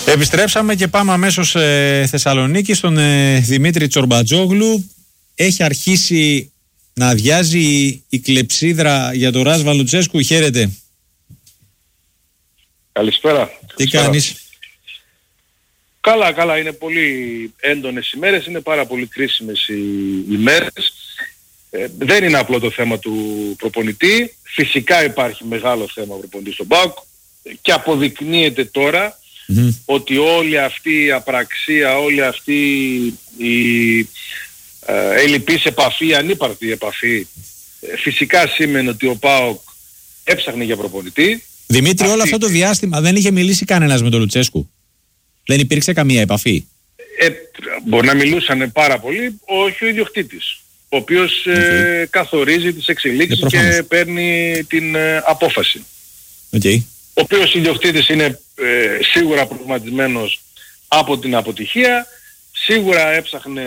Επιστρέψαμε και πάμε αμέσως Θεσσαλονίκη στον Δημήτρη Τσορμπατζόγλου. Έχει αρχίσει να αδειάζει η κλεψίδρα για τον Ράσβαν Λουτσέσκου. Χαίρετε. Καλησπέρα. Τι κάνεις? Καλά, είναι πολύ έντονες ημέρες, είναι πάρα πολύ κρίσιμες οι ημέρες. Δεν είναι απλό το θέμα του προπονητή. Φυσικά υπάρχει μεγάλο θέμα προπονητή στον ΠΑΟΚ και αποδεικνύεται τώρα ότι όλη αυτή η απραξία, όλη αυτή η ελλειπής επαφή, ανύπαρκτη επαφή, φυσικά σήμαινε ότι ο ΠΑΟΚ έψαχνε για προπονητή. Δημήτρη, όλο αυτό το διάστημα δεν είχε μιλήσει κανένας με τον Λουτσέσκου? Δεν υπήρξε καμία επαφή? Μπορεί να μιλούσαν πάρα πολύ, όχι ο ιδιοκτήτης, ο οποίος καθορίζει τις εξελίξεις και παίρνει την απόφαση. Okay. Ο οποίος ιδιοκτήτης είναι σίγουρα προβληματισμένος από την αποτυχία, σίγουρα έψαχνε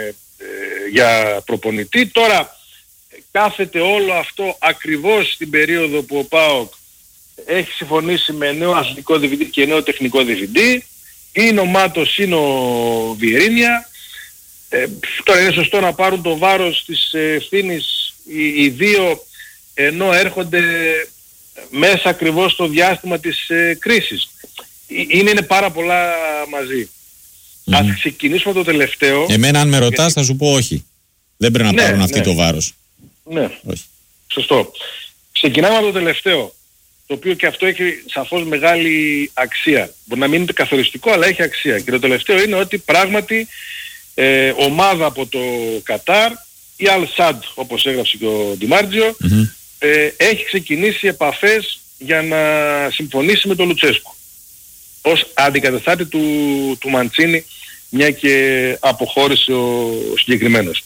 για προπονητή. Τώρα κάθεται όλο αυτό ακριβώς στην περίοδο που ο ΠΑΟΚ έχει συμφωνήσει με νέο αθλητικό διευθυντή και νέο τεχνικό διευθυντή. Είναι ο Μάτος, είναι ο Βιερίνια. Τώρα είναι σωστό να πάρουν το βάρος της ευθύνης οι δύο, ενώ έρχονται μέσα ακριβώς στο διάστημα της κρίσης. Είναι πάρα πολλά μαζί. Ας ξεκινήσουμε το τελευταίο. Εμένα αν με ρωτάς θα σου πω όχι. Δεν πρέπει να πάρουν αυτοί το βάρος. Ναι, όχι. Σωστό. Ξεκινάμε από το τελευταίο, το οποίο και αυτό έχει σαφώς μεγάλη αξία. Μπορεί να μην είναι καθοριστικό, αλλά έχει αξία. Και το τελευταίο είναι ότι πράγματι ομάδα από το Κατάρ, η Al-Sad, όπως έγραψε και ο Ντιμάρτζιο, έχει ξεκινήσει επαφές για να συμφωνήσει με τον Λουτσέσκου ως αντικαταστάτη του Μαντσίνη, μια και αποχώρησε ο συγκεκριμένος.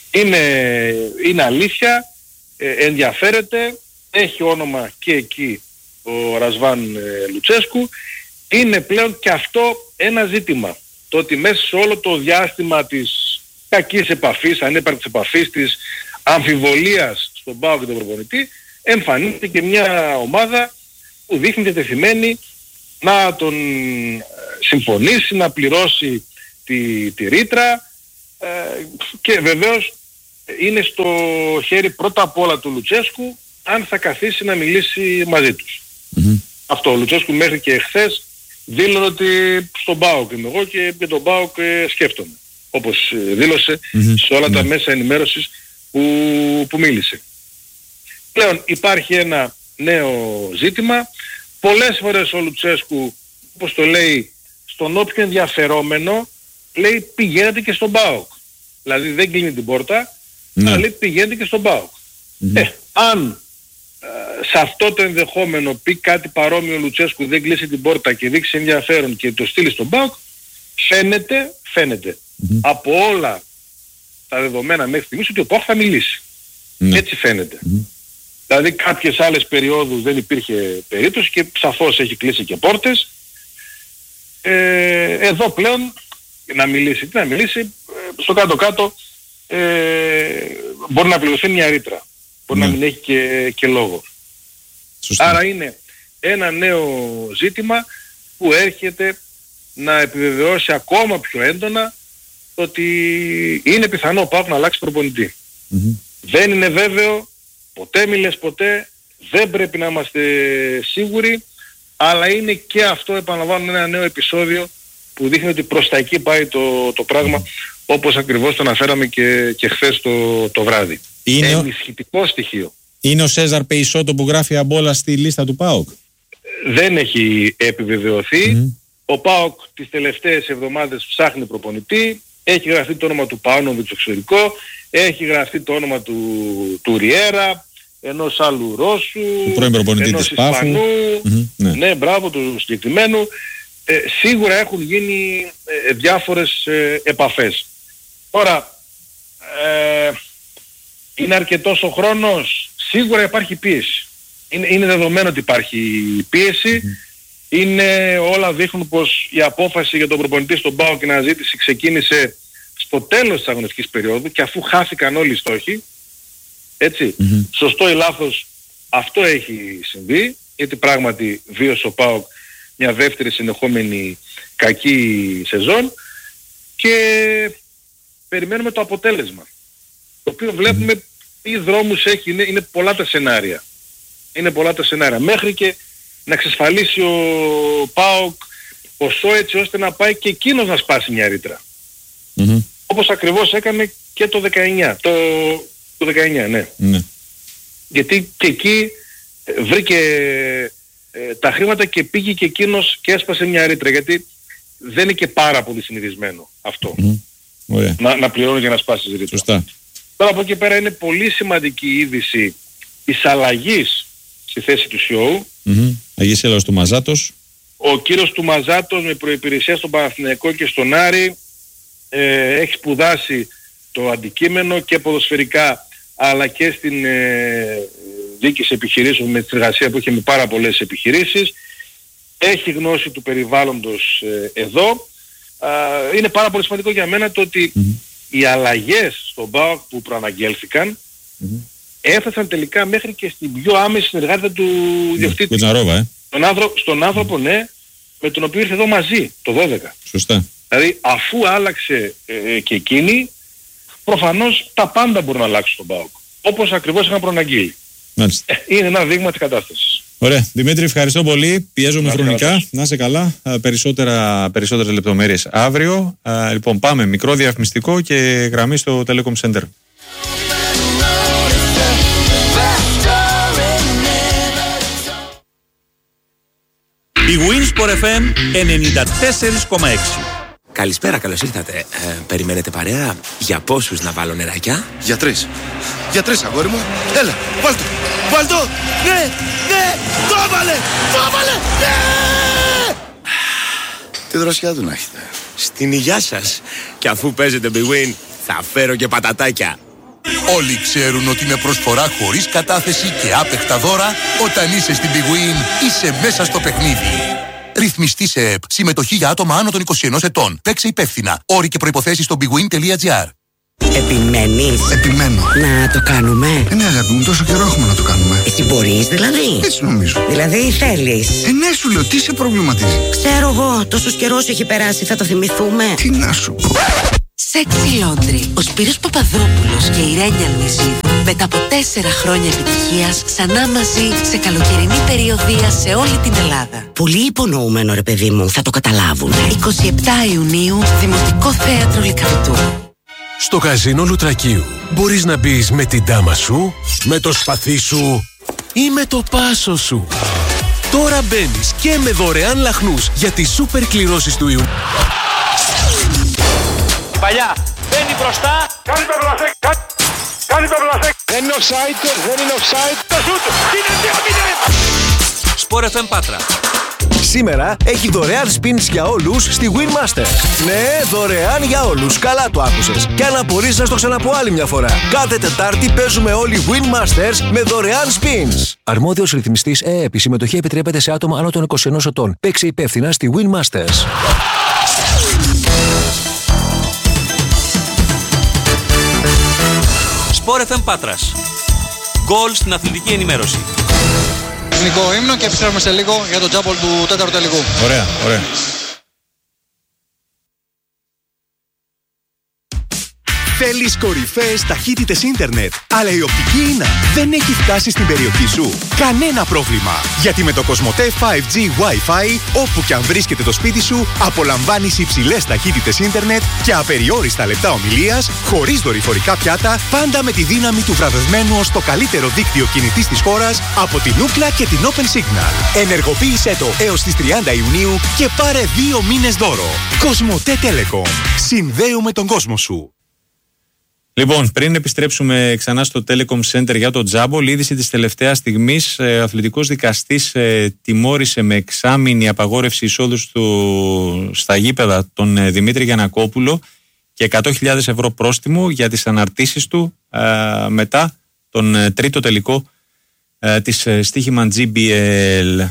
Είναι αλήθεια, ενδιαφέρεται, έχει όνομα και εκεί ο Ρασβάν Λουτσέσκου. Είναι πλέον και αυτό ένα ζήτημα. Το ότι μέσα σε όλο το διάστημα της κακής επαφής, ανύπαρκτης επαφής, της αμφιβολίας στον ΠΑΟΚ και τον προπονητή, εμφανίζεται και μια ομάδα που δείχνει διατεθειμένη να τον συμφωνήσει, να πληρώσει τη ρήτρα, και βεβαίως είναι στο χέρι πρώτα απ' όλα του Λουτσέσκου αν θα καθίσει να μιλήσει μαζί τους. Αυτό ο Λουτσέσκου μέχρι και εχθές δήλωνε ότι στον ΠΑΟΚ είμαι εγώ και τον ΠΑΟΚ σκέφτομαι, όπως δήλωσε σε όλα τα μέσα ενημέρωσης που μίλησε. Πλέον υπάρχει ένα νέο ζήτημα. Πολλές φορές ο Λουτσέσκου, όπως το λέει, στον όποιο ενδιαφερόμενο λέει πηγαίνετε και στον ΠΑΟΚ. Δηλαδή δεν κλείνει την πόρτα, αλλά λέει πηγαίνετε και στον ΠΑΟΚ. Αν σε αυτό το ενδεχόμενο πει κάτι παρόμοιο ο Λουτσέσκου, δεν κλείσει την πόρτα και δείξει ενδιαφέρον και το στείλει στον ΠΑΟΚ, φαίνεται από όλα τα δεδομένα μέχρι στιγμής ότι ο ΠΑΟΚ θα μιλήσει. Έτσι φαίνεται. Δηλαδή κάποιες άλλες περιόδους δεν υπήρχε περίπτωση και σαφώς έχει κλείσει και πόρτες. Εδώ πλέον να μιλήσει, στο κάτω-κάτω μπορεί να πληρωθεί μια ρήτρα. Μπορεί να μην έχει και λόγο. Σωστά. Άρα είναι ένα νέο ζήτημα που έρχεται να επιβεβαιώσει ακόμα πιο έντονα ότι είναι πιθανό ο ΠΑΟΚ να αλλάξει προπονητή. Δεν είναι βέβαιο, ποτέ μιλες ποτέ, δεν πρέπει να είμαστε σίγουροι, αλλά είναι και αυτό, επαναλαμβάνω, ένα νέο επεισόδιο που δείχνει ότι προς τα εκεί πάει το πράγμα, όπως ακριβώς το αναφέραμε και χθες το βράδυ. Είναι ενισχυτικό στοιχείο. Είναι ο Σέζαρ Πεϊσότο που γράφει αμπόλα στη λίστα του ΠΑΟΚ? Δεν έχει επιβεβαιωθεί. Ο ΠΑΟΚ τις τελευταίες εβδομάδες ψάχνει προπονητή. Έχει γραφτεί το όνομα του Παόνοβιτς στο εξωτερικό, έχει γραφτεί το όνομα του Ριέρα, ενός άλλου Ρώσου, ενός Ισπανού, ναι, μπράβο, του συγκεκριμένου. Σίγουρα έχουν γίνει διάφορες επαφές. Τώρα, είναι αρκετός ο χρόνος? Σίγουρα υπάρχει πίεση. Είναι δεδομένο ότι υπάρχει πίεση. Όλα δείχνουν πως η απόφαση για τον προπονητή στον ΠΑΟΚ και η αναζήτηση ξεκίνησε στο τέλος της αγωνιστικής περίοδου και αφού χάθηκαν όλοι οι στόχοι. Έτσι, σωστό ή λάθος, αυτό έχει συμβεί, γιατί πράγματι βίωσε ο ΠΑΟΚ μια δεύτερη συνεχόμενη κακή σεζόν και περιμένουμε το αποτέλεσμα. Το οποίο βλέπουμε τι δρόμους έχει, είναι πολλά τα σενάρια. Είναι πολλά τα σενάρια. Μέχρι και να εξασφαλίσει ο ΠΑΟΚ ποσό έτσι ώστε να πάει και εκείνος να σπάσει μια ρήτρα. Όπως ακριβώς έκανε και το 19. Το 19, ναι. Γιατί και εκεί βρήκε τα χρήματα και πήγε και εκείνος και έσπασε μια ρήτρα. Γιατί δεν είναι και πάρα πολύ συνηθισμένο αυτό. Να πληρώνει για να σπάσει ρήτρα. Σωστά. Τώρα από εκεί πέρα είναι πολύ σημαντική η είδηση της αλλαγής στη θέση του CEO. Αγής Έλεος του Μαζάτος. Ο κύριος του Μαζάτος με προϋπηρεσία στον Παναθηναϊκό και στον Άρη έχει σπουδάσει το αντικείμενο και ποδοσφαιρικά αλλά και στην διοίκηση επιχειρήσεων με τη συνεργασία που είχε με πάρα πολλές επιχειρήσεις. Έχει γνώση του περιβάλλοντος εδώ. Είναι πάρα πολύ σημαντικό για μένα το ότι οι αλλαγές στον ΠΑΟΚ που προαναγγέλθηκαν έφτασαν τελικά μέχρι και στην πιο άμεση συνεργάτητα του ιδιοκτήτη. Στον άνθρωπο, ναι, με τον οποίο ήρθε εδώ μαζί το 12. Σωστά. Δηλαδή αφού άλλαξε και εκείνη, προφανώς τα πάντα μπορούν να αλλάξουν στον ΠΑΟΚ. Όπως ακριβώς είχαν προαναγγείλει. Είναι ένα δείγμα της κατάστασης. Ωραία. Δημήτρη, ευχαριστώ πολύ. Πιέζομαι χρονικά. Να είσαι καλά. Περισσότερες λεπτομέρειες αύριο. Λοιπόν, πάμε. Μικρό διαφημιστικό και γραμμή στο Telecom Center. Η Winsport FM 94,6. Καλησπέρα, καλώς ήρθατε. Περιμένετε παρέα? Για πόσους να βάλω νεράκια? Για 3. Για 3, αγόρι μου. Έλα, βάλ' το. Βάλ' το. Ναι, ναι, το έβαλε, ναι. Τι δροσιά του να έχετε. Στην υγειά σας. Και αφού παίζετε Big Win, θα φέρω και πατατάκια. Όλοι ξέρουν ότι με προσφορά χωρίς κατάθεση και άπεχτα δώρα, όταν είσαι στην Big Win, είσαι μέσα στο παιχνίδι. Ρυθμιστή σε ΕΠ. Συμμετοχή για άτομα άνω των 21 ετών. Παίξε υπεύθυνα. Όροι και προϋποθέσεις στο bigwin.gr. Επιμένεις? Επιμένω. Να το κάνουμε? Ναι, αγάπη μου, τόσο καιρό έχουμε να το κάνουμε. Εσύ μπορείς δηλαδή? Έτσι νομίζω. Δηλαδή θέλεις? Ναι, σου λέω, τι σε προβληματίζει? Ξέρω εγώ, τόσος καιρός έχει περάσει, θα το θυμηθούμε. Τι να σου πω. Sexy Laundry. Ο Σπύρος Παπαδόπουλος και η Ρένια Αλμιζίδου μετά από 4 χρόνια επιτυχίας ξανά μαζί σε καλοκαιρινή περιοδεία σε όλη την Ελλάδα. Πολύ υπονοούμενο ρε παιδί μου, θα το καταλάβουν. 27 Ιουνίου, Δημοτικό Θέατρο Λυκαβητού. Στο Καζίνο Λουτρακίου μπορείς να μπεις με την τάμα σου, με το σπαθί σου ή με το πάσο σου. Τώρα μπαίνεις και με δωρεάν λαχνούς για τις σούπερ κληρώσεις του Ιουνίου. Παλιά, μπαίνει μπροστά. Κάνει το βλασέκ. Κάνει το βλασέκ. Δεν είναι offside, δεν είναι offside. Το σούτ, είναι 2-0. Sport FM Πάτρα. Σήμερα έχει δωρεάν spins για όλους στη Winmasters. Ναι, δωρεάν για όλους. Καλά το άκουσες. Και αν απορείς να στο ξαναπώ άλλη μια φορά. Κάθε Τετάρτη παίζουμε όλοι Winmasters με δωρεάν spins. Αρμόδιος ρυθμιστής ΕΕΠ. Η συμμετοχή επιτρέπεται σε άτομα άνω των 21 ετών. Παίξε υπεύθυνα στη Winmasters. Sport FM Πάτρας. Γκολ στην αθλητική ενημέρωση. Εθνικό ύμνο και επιστρέφουμε σε λίγο για το τζάμπολ του τέταρτου τελικού. Ωραία, ωραία. Θέλεις κορυφαίες ταχύτητες ίντερνετ, αλλά η οπτική ίνα δεν έχει φτάσει στην περιοχή σου? Κανένα πρόβλημα! Γιατί με το Κοσμοτέ 5G Wi-Fi, όπου και αν βρίσκεται το σπίτι σου, απολαμβάνεις υψηλές ταχύτητες ίντερνετ και απεριόριστα λεπτά ομιλίας, χωρίς δορυφορικά πιάτα, πάντα με τη δύναμη του βραβευμένου ως το καλύτερο δίκτυο κινητής της χώρας από την Ookla και την Open Signal. Ενεργοποίησέ το έως τις 30 Ιουνίου και πάρε 2 μήνες δώρο. Κοσμοτέ Telecom. Συνδέουμε τον κόσμο σου. Λοιπόν, πριν επιστρέψουμε ξανά στο Telecom Center για το τζάμπολ, είδηση της τελευταίας στιγμής, αθλητικός δικαστής τιμώρησε με εξάμηνη απαγόρευση εισόδου στα γήπεδα τον Δημήτρη Γιαννακόπουλο και 100.000 ευρώ πρόστιμο για τις αναρτήσεις του μετά τον τρίτο τελικό της στοίχημα GBL.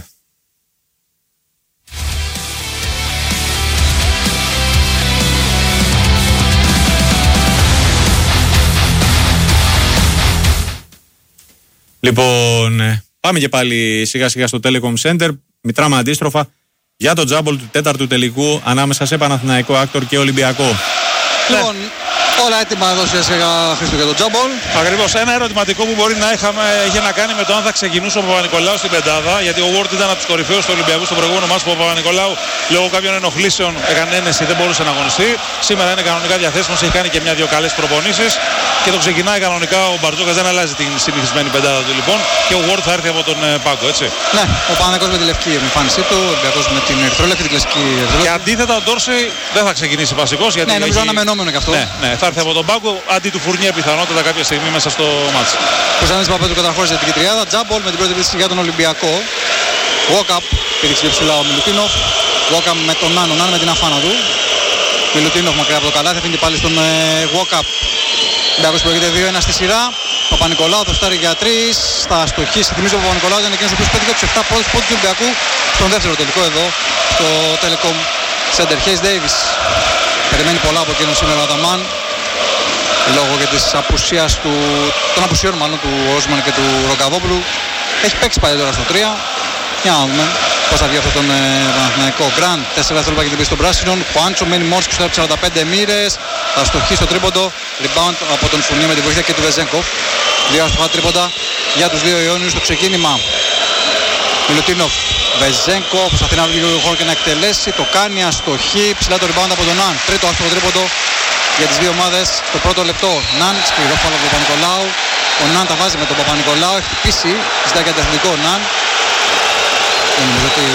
Λοιπόν, πάμε και πάλι σιγά σιγά στο Telecom Center. Μητράμε αντίστροφα για το τζάμπολ του τέταρτου τελικού ανάμεσα σε Παναθηναϊκό Άκτορ και Ολυμπιακό. Λοιπόν, όλα έτοιμα εδώ σιγά Χρήστο για τον τζάμπολ. Ακριβώς. Ένα ερωτηματικό που μπορεί να είχε να κάνει με το αν θα ξεκινούσε ο Παπα-Νικολάου στην πεντάδα. Γιατί ο Ward ήταν από τους κορυφαίους του Ολυμπιακού στο προηγούμενο μάτς που ο Παπα-Νικολάου λόγω κάποιων ενοχλήσεων έκανε ένεση, δεν μπορούσε να αγωνιστεί. Σήμερα είναι κανονικά διαθέσιμος, έχει κάνει και μια-δυο καλές προπονήσεις. Και το ξεκινάει κανονικά ο Μπαρτζόκας, δεν αλλάζει την συνηθισμένη πεντάδα του λοιπόν. Και ο Ward θα έρθει από τον πάγκο, έτσι. Ναι, ο Παναθηναϊκός με τη λευκή εμφάνισή του, ο Ολυμπιακός με την ερυθρόλευκη, την κλασική ερυθρόλευκη. Και αντίθετα ο Ντόρσεϊ δεν θα ξεκινήσει βασικός. Γιατί ναι, νομίζω αναμενόμενο κι αυτό. Ναι, θα έρθει από τον πάγκο αντί του Φουρνιέ πιθανότατα κάποια στιγμή μέσα στο μάτς. Κωνσταντίνος Παπαπέτρου καταχώρησε την κεντριάδα. Τζάμπολ με την πρώτη επίθεση για τον Ολυμπιακό. Walkup πήδηξε πιο ψηλά ο Μιλουτίνοφ. Walkup με τον Νάν, ο Νάν με την αφάνα του. Μιλουτίνοφ μακριά από το καλάθι, αφήνει πάλι στον Walkup. Ολυμπιακός προηγείται 2-1 στη σειρά. Παπα-Νικολάου θα φτάρει για 3. Θα στοχίσει. Θυμίζω ο Παπα-Νικολάου ήταν εκείνος ο οποίος πέτυχε τους 7 πρώτους πόντους του Ολυμπιακού στον δεύτερο τελικό εδώ στο Telecom Center. Hayes Davis περιμένει πολλά από εκείνον σήμερα ο Αταμάν λόγω και της απουσίας των απουσιών μάλλον του Όσμαν και του Ρογκαβόπουλου. Έχει παίξει πάλι τώρα στο 3. Για να δούμε πώς θα βγει αυτό τον Παναθηναϊκό. Γκραντ 4 δευτερόλεπτα για την πίστη των πράσινων. Χουάντσο μένει μόνος του 45 μοίρες. Θα στοχίσει στο τρίποντο. Rebound από τον Φουνί με την βοήθεια και του Βεζέγκοφ. Δύο άστοχα τρίποντα για τους δύο Ιόνιους στο ξεκίνημα. Μιλουτίνοφ, Βεζέγκοφ, προσπαθεί να βγει λίγο χώρο και να εκτελέσει. Το κάνει αστοχή. Ψηλά το rebound από τον Ναν. Τρίτο άστοχο τρίποντο για τις δύο ομάδες. Το πρώτο λεπτό. Ναν, σκληρό φάουλ από τον Παπα-Νικολάου. Ο Ναν τα βάζει με τον Παπα-Νικολάου. Έχει χτυπήσει. Ζητάει και ανταθλητικό ο Ναν. Δεν νομίζω ότι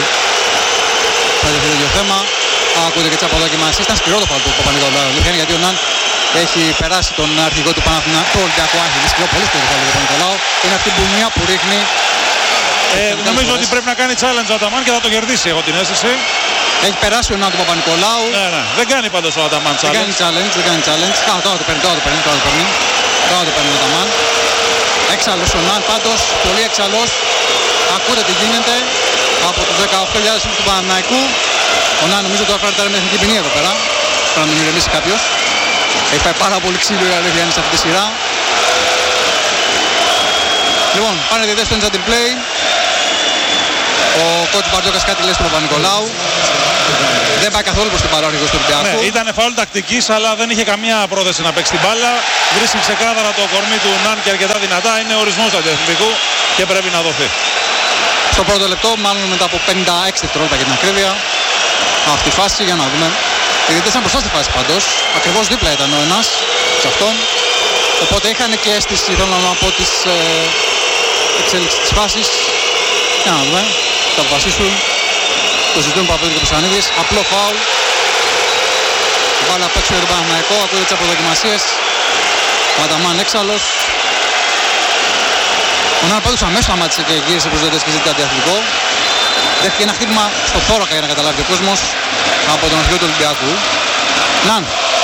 θα έχει το ίδιο θέμα. Ακούτε και τις αποδοκιμασίες. Ήταν σκληρό το φάουλ του Παπα-Νικολάου. Αλήθεια είναι γιατί ο Ναν έχει περάσει τον αρχηγό του Παναθηναϊκού. Το Ολυμπιακό άρχη. Σκληρό, πολύ σκληρό το φάουλ του Παπα-Νικολάου. Είναι αυτή η μπουνία που ρίχνει. Νομίζω ότι πρέπει να κάνει challenge ο Αταμάν και θα το κερδίσει, έχω την αίσθηση. Έχει περάσει ο Ναν του Παπα-Νικολάου. Ναι. Δεν κάνει πάντως ο Αταμάν challenge. Δεν κάνει challenge. Τώρα το παίρνει. Τώρα το παίρνει ο Αταμάν. Έξαλλος ο Ναν πάντως. Πολύ έξαλλος. Ακούτε τι γίνεται από τους 18.000 του Παναθηναϊκού. Ο Ναν νομίζω τώρα πρέπει να είναι εθνική ποινή εδώ πέρα. Πρέπει να τον ηρεμήσει κάποιος. Έχει πάει πάρα πολύ ξύλο η αλήθεια είναι σε αυτή τη σειρά. Λοιπόν, πάνε διαιτητές στο inside play. Ο κότσος Μπαρτζόκας κάτι λέει στον Παπα-Νικολάου. Δεν πάει καθόλου προς την μπάλα ο αρχηγός του Ολυμπιακού. Ναι, ήταν φάουλ τακτικής αλλά δεν είχε καμία πρόθεση να παίξει την μπάλα. Βρίσκει ξεκάθαρα το κορμί του Ναν και αρκετά δυνατά. Είναι ορισμός του αντιεθνικού και πρέπει να δοθεί. Στο πρώτο λεπτό, μάλλον μετά από 56 δευτερόλεπτα για την ακρίβεια. Αυτή η φάση για να δούμε. Οι διαιτητές ήταν μπροστά στη φάση πάντως. Ακριβώς δίπλα ήταν ο ένας σε αυτόν. Οπότε είχαν και αίσθηση, θέλω να πω, της εξέλιξης της φάσης. Για να δούμε. Θα αποφασίσουν. Το ζητούν Παπαδόπουλος και Πουσανίδης. Απλό φάουλ. Μπάλα απ' έξω για τον Παναθηναϊκό. Ακούτε τις αποδοκιμασίες. Ο Αταμάν έξαλλος. Ο Ναν πάντως αμέσως σταμάτησε και γύρισε προς διαιτητές και ζήτησε αντιαθλητικό. Δέχτηκε ένα χτύπημα στο θώρακα για να καταλάβει ο κόσμος από τον αρχηγό του Ολυμπιακού. Ναν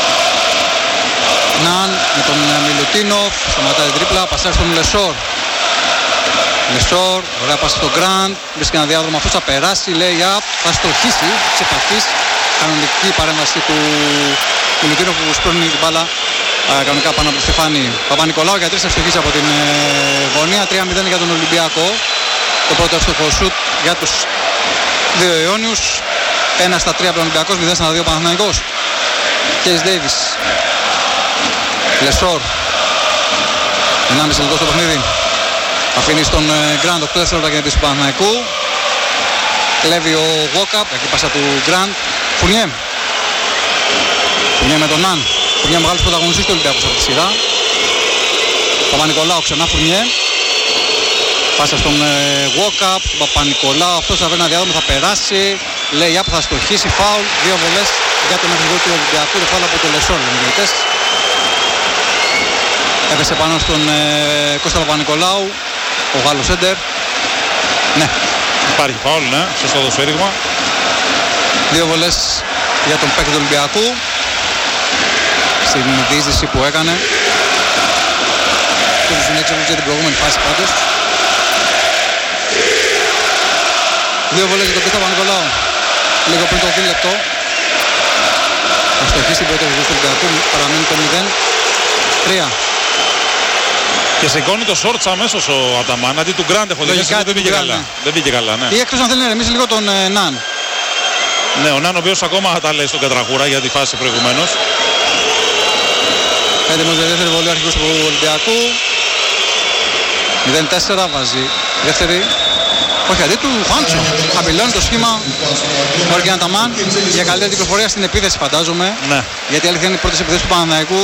με τον Μιλουτίνοφ. Σταματάει την τρίπλα. Πασάρει στον Λεσόρ. Λεσόρ, ωραία πάση στον Γκραντ. Βρίσκει ένα διάδρομο, αυτός θα περάσει. Λέει θα στοχίσει. Ξεπαθής. Κανονική παρέμβαση του Μιλουτίνοφ που σπρώχνει την μπάλα κανονικά πάνω από τον Στεφάνη. Παπα-Νικολάου για 3 ευστοχής από την γωνία. 3-0 για τον Ολυμπιακό. Το πρώτο εύστοχο σουτ για τους δύο Ιόνιους. 1-3 από τον Ολυμπιακός, 0-2 Παναθηναϊκός. Κέις Ντέιβις. Λεσόρ. 1,5 λεπτό στο παιχνίδι. Αφήνει στον Γκραντ 8 δευτερόλεπτα για την πίστη του Παναθηναϊκού. Κλέβει ο Walkup. Εκεί πάσα του Γκραντ. Φουνιέ με τον Ναν. Φουνιέ μεγάλος πρωταγωνιστής του Ολυμπιακού σε αυτή τη σειρά. Παπα-Νικολάου ξανά Φουνιέ. Πάσα στον Walkup, τον Παπα-Νικολάου. Αυτός θα βρει ένα διάδρομο, θα περάσει. Λέει θα στοχίσει. Φάουλ. 2 βολές για τον αρχηγό του Ολυμπιακού. Το φάουλ από το Λεσόρ. Έπεσε πάνω στον Κώστα Παπα-Νικολάου. Ο Γάλλος Σέντερ. Ναι. Υπάρχει φάουλ, ναι. Σωστό το σφύριγμα. 2 βολές για τον παίκτη του Ολυμπιακού. Στην διείσδυση που έκανε. Και τους είναι έξω για την προηγούμενη φάση πάντως. 2 βολές για τον Κώστα Παπα-Νικολάου. Λίγο πριν το 2 λεπτό. Αστοχή στην πρώτη του Ολυμπιακού. Παραμένει το 0-3. Και σηκώνει το σόρτς αμέσως ο Αταμάν, αντί του Γκραντ έχω δει. Δεν πήγε καλά. Δεν πήγε καλά, ναι. Ή εκτός αν θέλει να ρεμίσει λίγο τον Ναν. Ναι, ο Νάνο ο οποίος ακόμα τα λέει στον Κατραχούρα για τη φάση προηγουμένως. Έτοιμος για δεύτερη βολή ο αρχηγός του Ολυμπιακού. 0-4 βάζει δεύτερη. Όχι, αντί του Χουάντσο. Χαμηλώνει το σχήμα. Μόργκεν Αταμάν για καλύτερη κυκλοφορία στην επίθεση, φαντάζομαι. Ναι. Γιατί η αλήθεια είναι οι πρώτες επιθέσεις του Παναθηναϊκού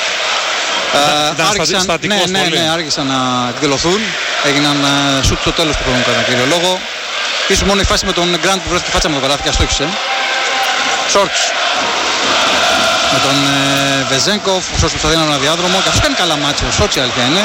άρχισαν να εκδηλωθούν. Έγιναν σουτ στο τέλος του χρόνου κατά κύριο λόγο. Ίσως μόνο η φάση με τον Γκραντ που βρέθηκε φάτσα με το καλάθι και αστόχισε. Σόρτς με τον Βεζένκοφ, ο Σόρτς που θα δίνει ένα διάδρομο και αυτός κάνει καλά μάτσο. Ο Σόρτς η αλήθεια είναι.